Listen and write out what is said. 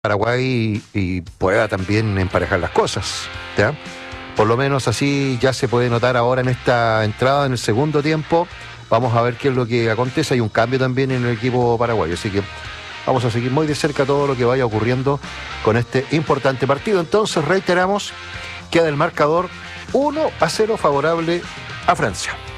Paraguay y pueda también emparejar las cosas, ¿ya? Por lo menos así ya se puede notar ahora en esta entrada, en el segundo tiempo. Vamos a ver qué es lo que acontece. Hay un cambio también en el equipo paraguayo, así que vamos a seguir muy de cerca todo lo que vaya ocurriendo con este importante partido. Entonces, reiteramos, queda el marcador 1-0 favorable a Francia.